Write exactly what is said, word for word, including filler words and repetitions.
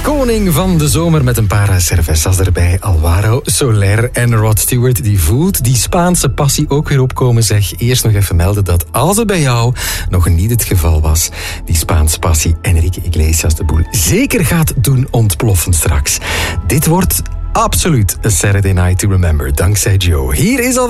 koning van de zomer met een paar cervezas erbij. Alvaro Soler en Rod Stewart, die voelt die Spaanse passie ook weer opkomen. Zeg, eerst nog even melden dat als het bij jou nog niet het geval was, die Spaanse passie Enrique Iglesias de boel zeker gaat doen ontploffen straks. Dit wordt absoluut een Saturday Night to Remember, dankzij Joe. Hier is al